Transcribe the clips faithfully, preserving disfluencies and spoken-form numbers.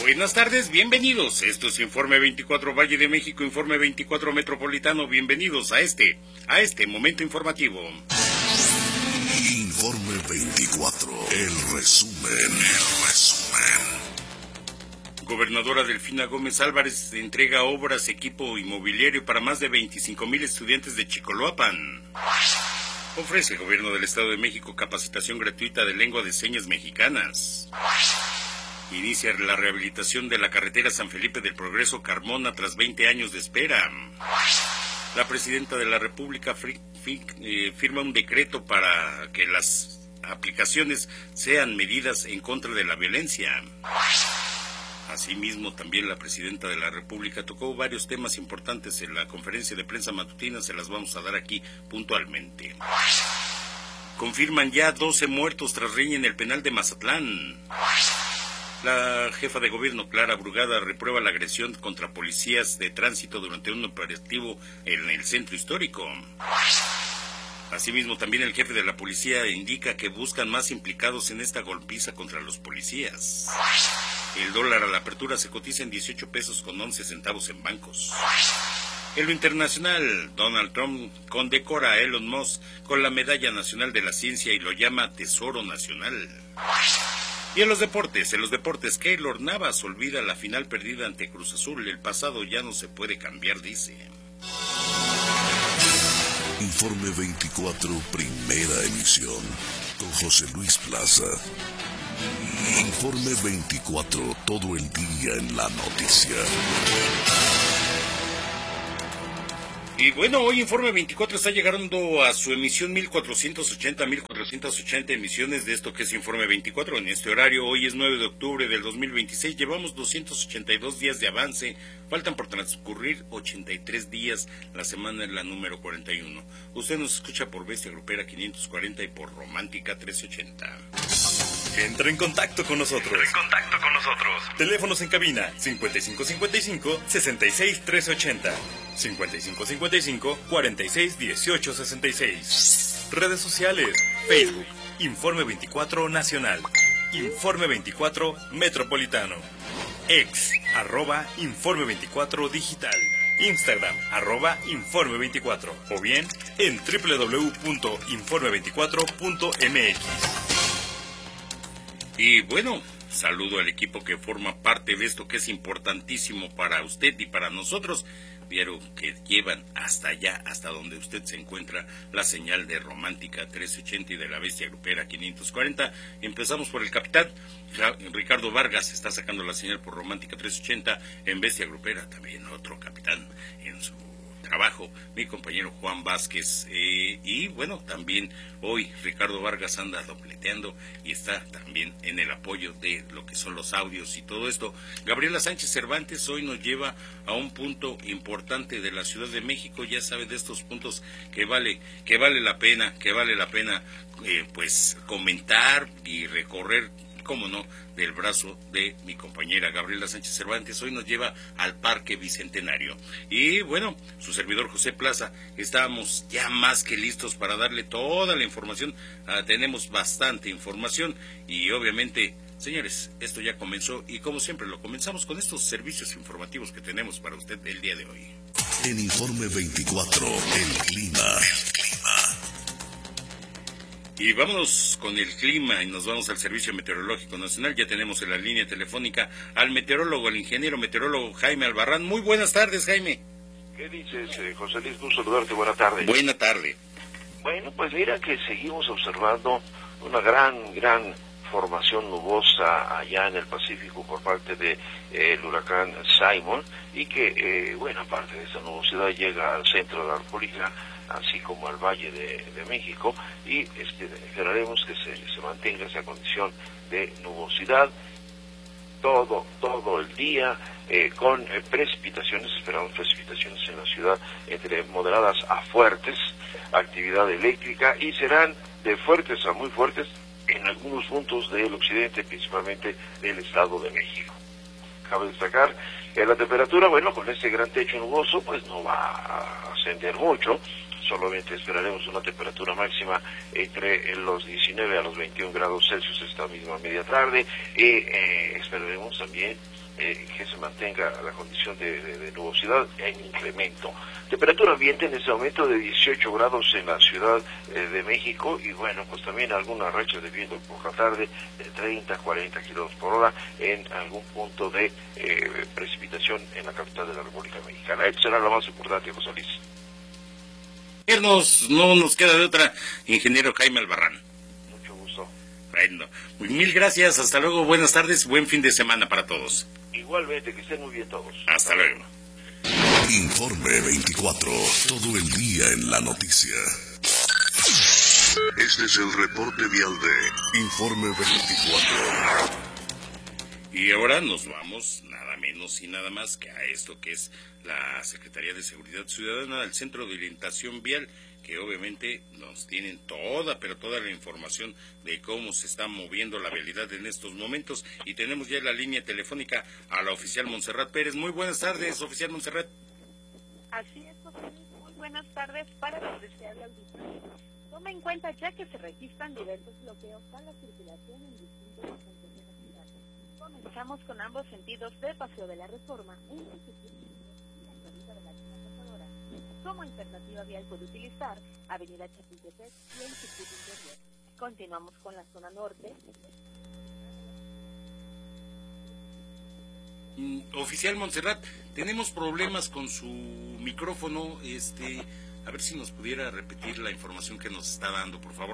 Buenas tardes, bienvenidos. Esto es Informe veinticuatro Valle de México, Informe veinticuatro Metropolitano. Bienvenidos a este, a este momento informativo. Informe veinticuatro, el resumen, el resumen. Gobernadora Delfina Gómez Álvarez entrega obras, equipo inmobiliario para más de veinticinco mil estudiantes de Chicoloapan. Ofrece el Gobierno del Estado de México capacitación gratuita de lengua de señas mexicanas. Inicia la rehabilitación de la carretera San Felipe del Progreso Carmona tras veinte años de espera. La presidenta de la República firma un decreto para que las aplicaciones sean medidas en contra de la violencia. Asimismo, también la presidenta de la República tocó varios temas importantes en la conferencia de prensa matutina, se las vamos a dar aquí puntualmente. Confirman ya doce muertos tras riña en el penal de Mazatlán. La jefa de gobierno, Clara Brugada, reprueba la agresión contra policías de tránsito durante un operativo en el centro histórico. Asimismo, también el jefe de la policía indica que buscan más implicados en esta golpiza contra los policías. El dólar a la apertura se cotiza en dieciocho pesos con once centavos en bancos. En lo internacional, Donald Trump condecora a Elon Musk con la Medalla Nacional de la Ciencia y lo llama Tesoro Nacional. Y en los deportes, en los deportes, Keylor Navas olvida la final perdida ante Cruz Azul. El pasado ya no se puede cambiar, dice. Informe veinticuatro, primera emisión, con José Luis Plaza. Informe veinticuatro, todo el día en la noticia. Y bueno, hoy Informe veinticuatro está llegando a su emisión mil cuatrocientos ochenta emisiones de esto que es Informe veinticuatro. En este horario, hoy es nueve de octubre del dos mil veintiséis, llevamos doscientos ochenta y dos días de avance, faltan por transcurrir ochenta y tres días, la semana es la número cuarenta y uno. Usted nos escucha por Bestia Grupera quinientos cuarenta y por Romántica trescientos ochenta. Entra en contacto con nosotros. Entra en contacto con nosotros. Teléfonos en cabina cincuenta y cinco cincuenta y cinco, sesenta y seis trescientos ochenta, cincuenta y cinco cincuenta y cinco, cuarenta y seis dieciocho sesenta y seis. Redes sociales: Facebook, Informe veinticuatro Nacional, Informe veinticuatro Metropolitano, Ex, arroba Informe veinticuatro Digital, Instagram, arroba Informe veinticuatro, o bien en doble u doble u doble u punto informe veinticuatro punto m x. Y bueno, saludo al equipo que forma parte de esto que es importantísimo para usted y para nosotros. Vieron que llevan hasta allá, hasta donde usted se encuentra, la señal de Romántica trescientos ochenta y de la Bestia Grupera quinientos cuarenta. Empezamos por el capitán Ricardo Vargas, está sacando la señal por Romántica trescientos ochenta, en Bestia Grupera también otro capitán en su trabajo, mi compañero Juan Vázquez, eh, y bueno, también hoy Ricardo Vargas anda dobleteando y está también en el apoyo de lo que son los audios y todo esto. Gabriela Sánchez Cervantes hoy nos lleva a un punto importante de la Ciudad de México, ya sabe, de estos puntos que vale, que vale la pena, que vale la pena eh, pues comentar y recorrer, cómo no, del brazo de mi compañera Gabriela Sánchez Cervantes. Hoy nos lleva al Parque Bicentenario. Y bueno, su servidor José Plaza, estábamos ya más que listos para darle toda la información. Ah, tenemos bastante información y obviamente, señores, esto ya comenzó y como siempre lo comenzamos con estos servicios informativos que tenemos para usted el día de hoy. En Informe veinticuatro, el clima. El clima. Y vámonos con el clima y nos vamos al Servicio Meteorológico Nacional. Ya tenemos en la línea telefónica al meteorólogo, al ingeniero meteorólogo Jaime Albarrán. Muy buenas tardes, Jaime. ¿Qué dices, eh, José Luis? Gusto saludarte, buena tarde. Buena tarde. Bueno, pues mira que seguimos observando una gran, gran formación nubosa allá en el Pacífico por parte del de, eh, huracán Simon, y que, eh, bueno, aparte de esa nubosidad llega al centro de la República, así como al Valle de, de México, y este, esperaremos que se, se mantenga esa condición de nubosidad todo, todo el día, eh, con eh, precipitaciones, esperamos precipitaciones en la ciudad entre moderadas a fuertes, actividad eléctrica, y serán de fuertes a muy fuertes en algunos puntos del occidente, principalmente del Estado de México. Cabe destacar que la temperatura, bueno, con este gran techo nuboso, pues no va a ascender mucho, solamente esperaremos una temperatura máxima entre los diecinueve a los veintiún grados Celsius esta misma media tarde, y eh, esperaremos también eh, que se mantenga la condición de, de, de nubosidad en incremento. Temperatura ambiente en este momento de dieciocho grados en la Ciudad eh, de México, y bueno, pues también algunas rachas de viento por la tarde de treinta a cuarenta kilómetros por hora en algún punto de eh, precipitación en la capital de la República Mexicana. Esto será lo más importante, José Luis. Nos, no nos queda de otra, ingeniero Jaime Albarrán. Mucho gusto. Bueno, mil gracias, hasta luego, buenas tardes, buen fin de semana para todos. Igualmente, que estén muy bien todos. Hasta luego. Informe veinticuatro, todo el día en la noticia. Este es el reporte vial de Informe veinticuatro. Y ahora nos vamos nada menos y nada más que a esto que es la Secretaría de Seguridad Ciudadana, el Centro de Orientación Vial, que obviamente nos tienen toda, pero toda la información de cómo se está moviendo la vialidad en estos momentos. Y tenemos ya la línea telefónica a la oficial Montserrat Pérez. Muy buenas tardes, oficial Montserrat. Así es, José Luis. Muy buenas tardes para los deseables auditores. Toma en cuenta ya que se registran diversos bloqueos a la circulación en distintos puntos de la ciudad. Comenzamos con ambos sentidos de Paseo de la Reforma, en la salida de la línea pasadora. Como alternativa vial puede utilizar Avenida Chapultepec y el circuito interior. Continuamos con la zona norte. Mm, oficial Montserrat, tenemos problemas con su micrófono, este, a ver si nos pudiera repetir la información que nos está dando, por favor.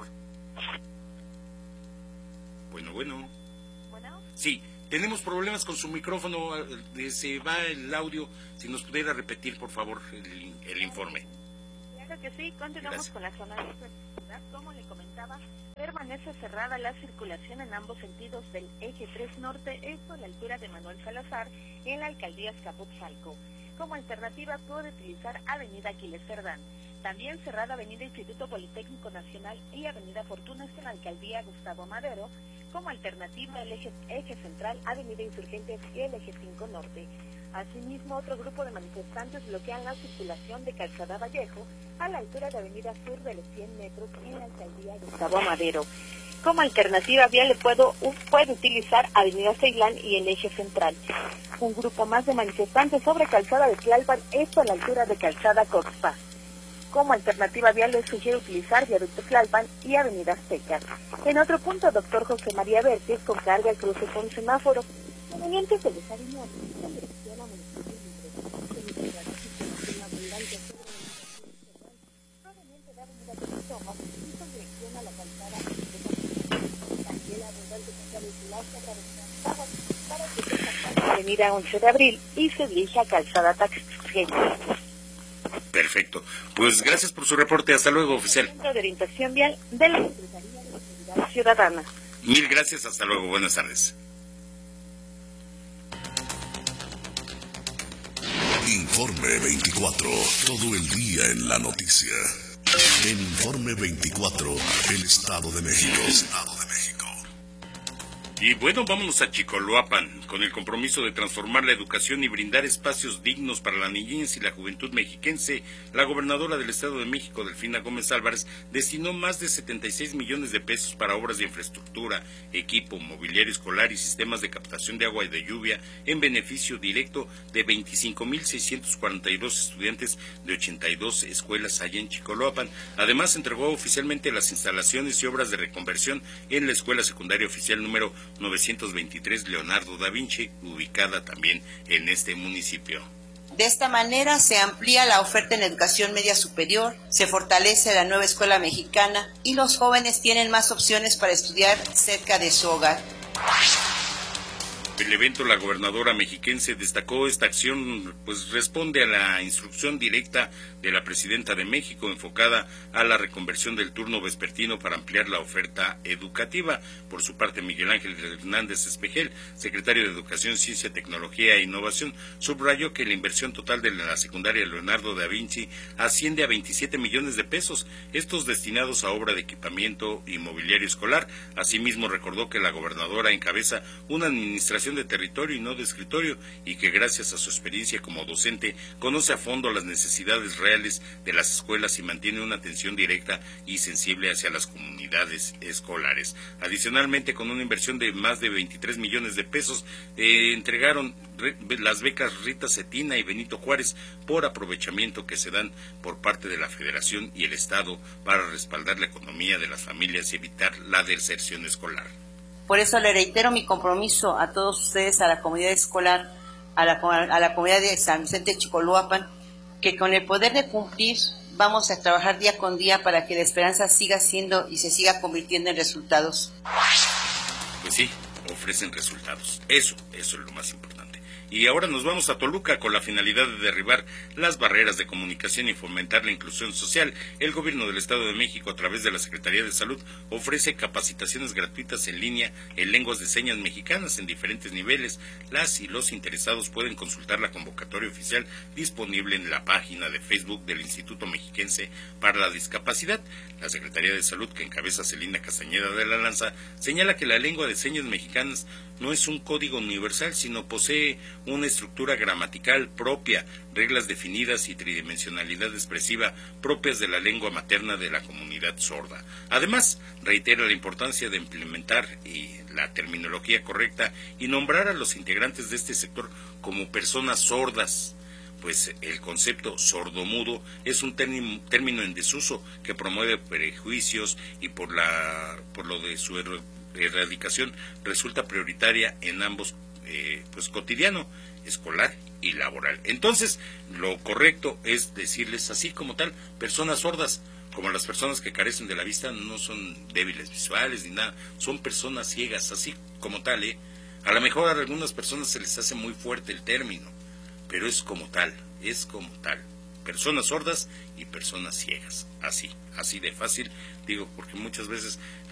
Bueno, bueno. Bueno. Sí, tenemos problemas con su micrófono, eh, se va el audio, si nos pudiera repetir, por favor, el, el informe. Claro que sí, continuamos Gracias. Con la zona de ciudad. Como le comentaba, permanece cerrada la circulación en ambos sentidos del eje tres norte, esto a la altura de Manuel Salazar, en la alcaldía Azcapotzalco. Como alternativa puede utilizar Avenida Aquiles Cerdán. También cerrada Avenida Instituto Politécnico Nacional y Avenida Fortuna, en la alcaldía Gustavo Madero. Como alternativa el eje, eje central, Avenida Insurgentes y el eje cinco norte. Asimismo, otro grupo de manifestantes bloquean la circulación de Calzada Vallejo a la altura de Avenida Sur de los cien metros en la alcaldía Gustavo Madero. Como alternativa vial le puedo, puede utilizar Avenida Ceilán y el eje central. Un grupo más de manifestantes sobre Calzada de Tlalpan, esto a la altura de Calzada Coxpa. Como alternativa vial les sugiere utilizar Viaducto Tlalpan y Avenida Azteca. En otro punto, doctor José María Vértiz, con carga al cruce con semáforo. Provenientes de los Aviñones, en dirección a Municipio Libre. Proveniente de Avenida Tomas y con dirección a la calzada de también la abundante pista vehicular que atraviesa para que se pase Avenida once de abril y se dirige a Calzada Taxqueña. Perfecto. Pues gracias por su reporte. Hasta luego, oficial. Centro de Orientación Vial de la Secretaría de Seguridad Ciudadana. Mil gracias. Hasta luego. Buenas tardes. Informe veinticuatro, todo el día en la noticia. En Informe veinticuatro, el Estado de México. Estado de México. Y bueno, vámonos a Chicoloapan, con el compromiso de transformar la educación y brindar espacios dignos para la niñez y la juventud mexiquense. La gobernadora del Estado de México, Delfina Gómez Álvarez, destinó más de setenta y seis millones de pesos para obras de infraestructura, equipo, mobiliario escolar y sistemas de captación de agua y de lluvia en beneficio directo de veinticinco mil seiscientos cuarenta y dos estudiantes de ochenta y dos escuelas allá en Chicoloapan. Además, entregó oficialmente las instalaciones y obras de reconversión en la Escuela Secundaria Oficial número novecientos veintitrés Leonardo da Vinci, ubicada también en este municipio. De esta manera se amplía la oferta en educación media superior, se fortalece la nueva escuela mexicana y los jóvenes tienen más opciones para estudiar cerca de su hogar. El evento, la gobernadora mexiquense destacó esta acción, pues responde a la instrucción directa de la presidenta de México enfocada a la reconversión del turno vespertino para ampliar la oferta educativa. Por su parte, Miguel Ángel Hernández Espejel, secretario de Educación, Ciencia, Tecnología e Innovación, subrayó que la inversión total de la secundaria Leonardo da Vinci asciende a veintisiete millones de pesos, estos destinados a obra de equipamiento y mobiliario escolar. Asimismo, recordó que la gobernadora encabeza una administración vocación de territorio y no de escritorio, y que gracias a su experiencia como docente conoce a fondo las necesidades reales de las escuelas y mantiene una atención directa y sensible hacia las comunidades escolares. Adicionalmente, con una inversión de más de veintitrés millones de pesos, eh, entregaron re, las becas Rita Cetina y Benito Juárez por aprovechamiento que se dan por parte de la Federación y el Estado para respaldar la economía de las familias y evitar la deserción escolar. Por eso le reitero mi compromiso a todos ustedes, a la comunidad escolar, a la, a la comunidad de San Vicente de Chicoloapan, que con el poder de cumplir vamos a trabajar día con día para que la esperanza siga siendo y se siga convirtiendo en resultados. Pues sí, ofrecen resultados. Eso, eso es lo más importante. Y ahora nos vamos a Toluca con la finalidad de derribar las barreras de comunicación y fomentar la inclusión social. El Gobierno del Estado de México, a través de la Secretaría de Salud, ofrece capacitaciones gratuitas en línea en lenguas de señas mexicanas en diferentes niveles. Las y los interesados pueden consultar la convocatoria oficial disponible en la página de Facebook del Instituto Mexiquense para la Discapacidad. La Secretaría de Salud, que encabeza Celina Castañeda de la Lanza, señala que la lengua de señas mexicanas no es un código universal, sino posee una estructura gramatical propia, reglas definidas y tridimensionalidad expresiva propias de la lengua materna de la comunidad sorda. Además, reitera la importancia de implementar y la terminología correcta y nombrar a los integrantes de este sector como personas sordas, pues el concepto sordomudo es un término, término en desuso que promueve prejuicios y por la por lo de su er, erradicación resulta prioritaria en ambos eh, pues cotidiano, escolar y laboral. Entonces, lo correcto es decirles así como tal, personas sordas, como las personas que carecen de la vista no son débiles visuales ni nada, son personas ciegas, así como tal, ¿eh? A lo mejor a algunas personas se les hace muy fuerte el término, pero es como tal, es como tal, personas sordas y personas ciegas, así, así de fácil, digo, porque muchas veces